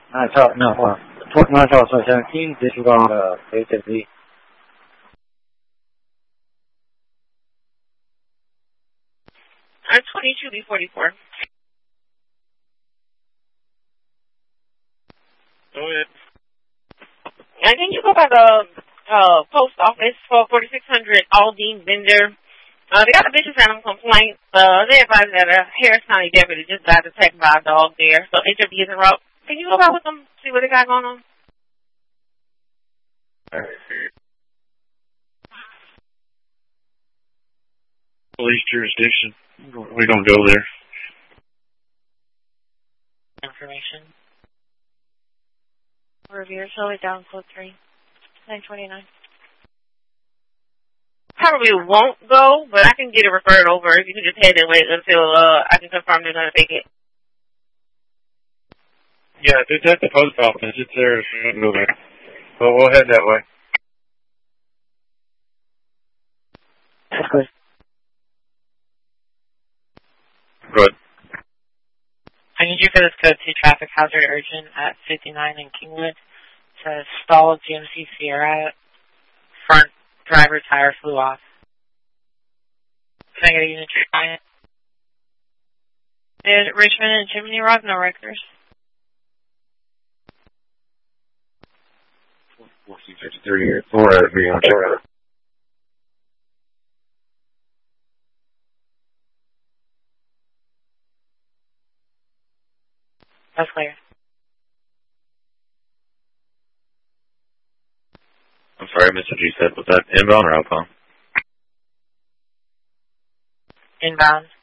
那照射向新接触到的HSE。 22B44. Go ahead. And can you go by the post office for 4600 Aldine Bender? They got a vicious animal complaint. They advised that a Harris County deputy just got attacked by a dog there, so HOD is en route. Can you go by with them, see what they got going on? Police jurisdiction. We don't go there. Information. Revere, Shirley down code 3, 929. Probably won't go, but I can get it referred over if you can just head and wait until I can confirm they're going to take it. Yeah, it's at the post office. It's there, so we don't go there. But we'll head that way. That's good. Good. I need you for this code 2 traffic hazard urgent at 59 in Kingwood. It says stalled GMC Sierra. Front driver tire flew off. Can I get a unit to try it? Did Richmond and Chimney Rock, no records? 463 4 out of 300. That's clear. I'm sorry, I missed what you said. Was that inbound or outbound? Inbound.